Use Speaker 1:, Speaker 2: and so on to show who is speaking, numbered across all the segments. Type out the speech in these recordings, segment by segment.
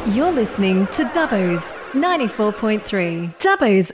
Speaker 1: You're listening to Dubbo's 94.3. Dubbo's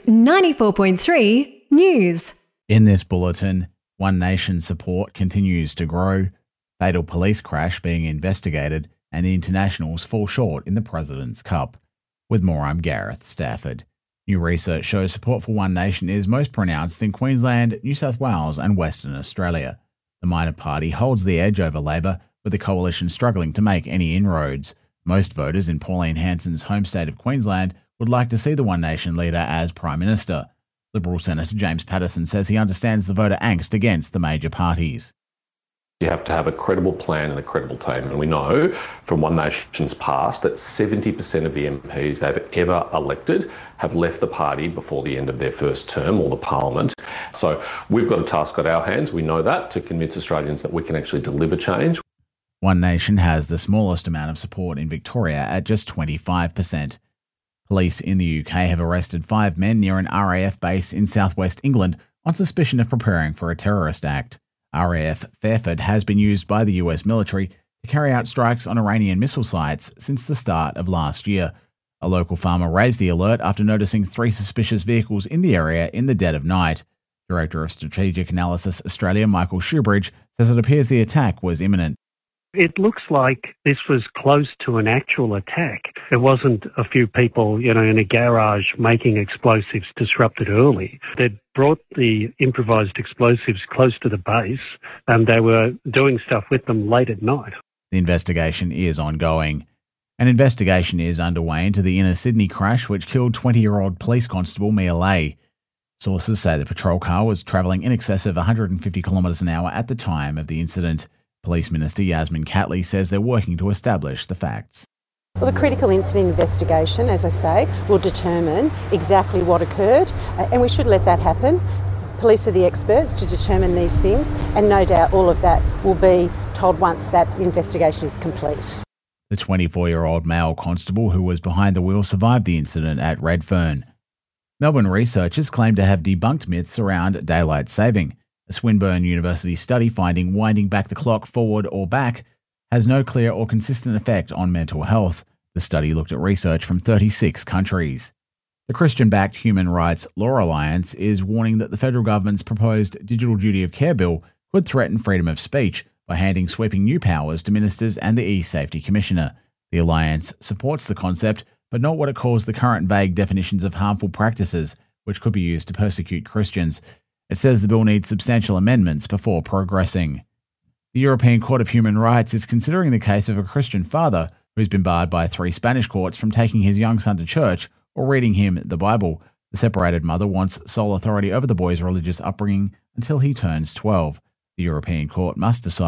Speaker 1: 94.3 News.
Speaker 2: In this bulletin, One Nation support continues to grow, fatal police crash being investigated, and the internationals fall short in the President's Cup. With more, I'm Gareth Stafford. New research shows support for One Nation is most pronounced in Queensland, New South Wales and Western Australia. The minor party holds the edge over Labor, with the coalition struggling to make any inroads. Most voters in Pauline Hanson's home state of Queensland would like to see the One Nation leader as Prime Minister. Liberal Senator James Paterson says he understands the voter angst against the major parties.
Speaker 3: You have to have a credible plan and a credible team. And we know from One Nation's past that 70% of the MPs they've ever elected have left the party before the end of their first term or the parliament. So we've got a task on our hands, we know that, to convince Australians that we can actually deliver change.
Speaker 2: One Nation has the smallest amount of support in Victoria at just 25%. Police in the UK have arrested 5 men near an RAF base in southwest England on suspicion of preparing for a terrorist act. RAF Fairford has been used by the US military to carry out strikes on Iranian missile sites since the start of last year. A local farmer raised the alert after noticing 3 suspicious vehicles in the area in the dead of night. Director of Strategic Analysis Australia, Michael Shoebridge, says it appears the attack was imminent.
Speaker 4: It looks like this was close to an actual attack. It wasn't a few people, in a garage making explosives disrupted early. They'd brought the improvised explosives close to the base and they were doing stuff with them late at night.
Speaker 2: The investigation is ongoing. An investigation is underway into the inner Sydney crash which killed 20-year-old police constable Mia Lay. Sources say the patrol car was travelling in excess of 150 kilometres an hour at the time of the incident. Police Minister Yasmin Catley says they're working to establish the facts.
Speaker 5: Well, the critical incident investigation, as I say, will determine exactly what occurred, and we should let that happen. Police are the experts to determine these things, and no doubt all of that will be told once that investigation is complete.
Speaker 2: The 24-year-old male constable who was behind the wheel survived the incident at Redfern. Melbourne researchers claim to have debunked myths around daylight saving. A Swinburne University study finding winding back the clock forward or back has no clear or consistent effect on mental health. The study looked at research from 36 countries. The Christian-backed Human Rights Law Alliance is warning that the federal government's proposed Digital Duty of Care bill could threaten freedom of speech by handing sweeping new powers to ministers and the e-Safety Commissioner. The alliance supports the concept, but not what it calls the current vague definitions of harmful practices, which could be used to persecute Christians. It says the bill needs substantial amendments before progressing. The European Court of Human Rights is considering the case of a Christian father who's been barred by 3 Spanish courts from taking his young son to church or reading him the Bible. The separated mother wants sole authority over the boy's religious upbringing until he turns 12. The European Court must decide